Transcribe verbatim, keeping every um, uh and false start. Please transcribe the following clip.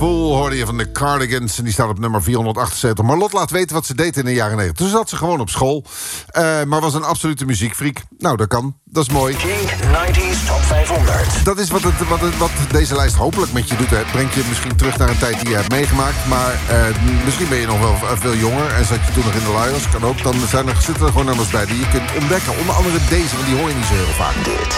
Fool hoorde je van de Cardigans. En die staat op nummer vierhonderdachtenzeventig. Maar Lot laat weten wat ze deed in de jaren negentig. Toen zat ze gewoon op school. Uh, maar was een absolute muziekfreak. Nou, dat kan. Dat is mooi. Kink negentig Top vijfhonderd. Dat is wat, het, wat, het, wat deze lijst hopelijk met je doet. Het brengt je misschien terug naar een tijd die je hebt meegemaakt. Maar uh, misschien ben je nog wel veel jonger. En zat je toen nog in de Lions. Kan ook. Dan zijn er, zitten er gewoon nummers bij die je kunt ontdekken. Onder andere deze, want die hoor je niet zo heel vaak. Dit